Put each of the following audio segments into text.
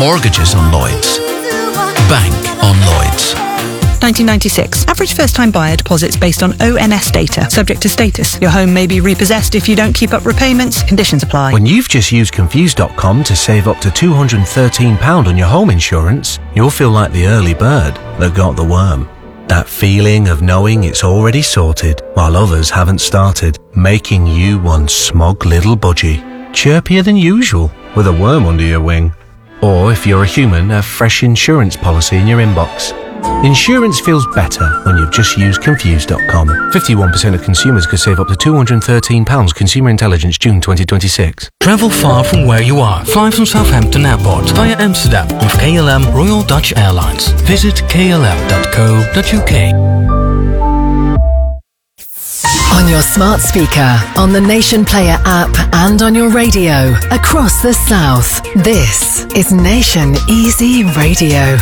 Mortgages on Lloyds. Bank on Lloyds. 1996. Average first-time buyer deposits based on ONS data, subject to status. Your home may be repossessed if you don't keep up repayments. Conditions apply. When you've just used Confused.com to save up to £213 on your home insurance, you'll feel like the early bird that got the worm. That feeling of knowing it's already sorted while others haven't started, making you one smug little budgie, chirpier than usual with a worm under your wing. Or if you're a human, a fresh insurance policy in your inbox. Insurance feels better when you've just used Confused.com. 51% of consumers could save up to £213. Consumer Intelligence, June 2026. Travel far from where you are. Fly from Southampton Airport via Amsterdam with KLM Royal Dutch Airlines. Visit klm.co.uk. On your smart speaker, on the Nation Player app, and on your radio across the South. This is Nation Easy Radio.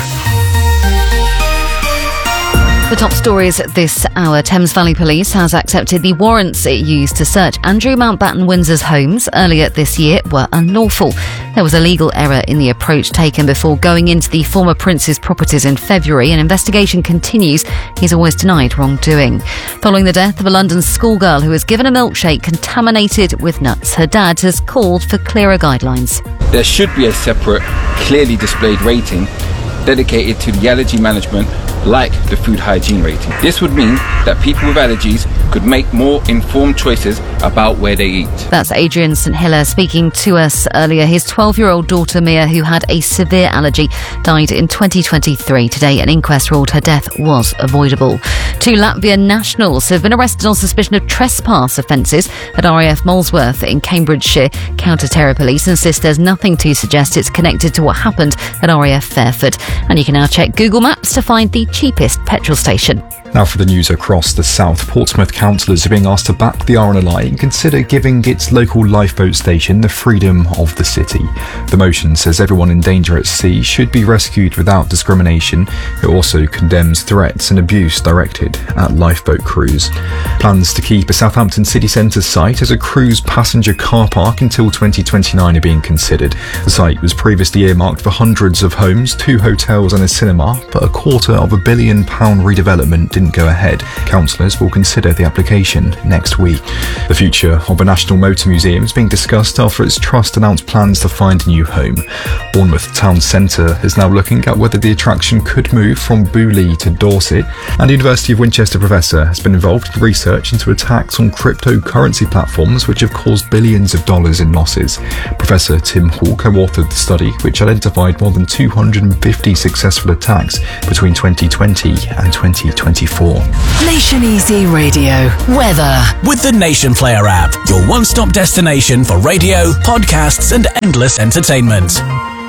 The top stories at this hour. Thames Valley Police has accepted the warrants it used to search Andrew Mountbatten Windsor's homes earlier this year were unlawful. There was a legal error in the approach taken before going into the former Prince's properties in February. An investigation continues. He's always denied wrongdoing. Following the death of a London schoolgirl who was given a milkshake contaminated with nuts, her dad has called for clearer guidelines. There should be a separate, clearly displayed rating dedicated to the allergy management, like the food hygiene rating. This would mean that people with allergies could make more informed choices about where they eat. That's Adrian St Hiller speaking to us earlier. His 12-year-old daughter Mia, who had a severe allergy, died in 2023. Today, an inquest ruled her death was avoidable. Two Latvian nationals have been arrested on suspicion of trespass offences at RAF Molesworth in Cambridgeshire. Counter-terror police insist there's nothing to suggest it's connected to what happened at RAF Fairford. And you can now check Google Maps to find the cheapest petrol station. Now for the news across the south. Portsmouth councillors are being asked to back the RNLI and consider giving its local lifeboat station the freedom of the city. The motion says everyone in danger at sea should be rescued without discrimination. It also condemns threats and abuse directed at lifeboat crews. Plans to keep a Southampton city centre site as a cruise passenger car park until 2029 are being considered. The site was previously earmarked for hundreds of homes, 2 hotels and a cinema, but £250 million redevelopment didn't go ahead. Councillors will consider the application next week. The future of a National Motor Museum is being discussed after its trust announced plans to find a new home. Bournemouth Town Centre is now looking at whether the attraction could move from Booley to Dorset, and the University of Winchester professor has been involved in research into attacks on cryptocurrency platforms which have caused billions of dollars in losses. Professor Tim Hall co-authored the study, which identified more than 250 successful attacks between 2020 and 2024. Nation Easy Radio. Weather. With the Nation Player app, your one-stop destination for radio, podcasts and endless entertainment.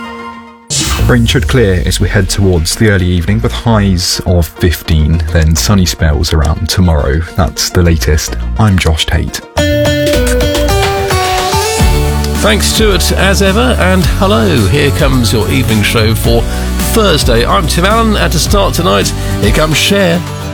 Rain should clear as we head towards the early evening with highs of 15, then sunny spells around tomorrow. That's the latest. I'm Josh Tate. Thanks, Stuart, as ever, and hello. Here comes your evening show for Thursday. I'm Tim Allen, and to start tonight, here comes Cher.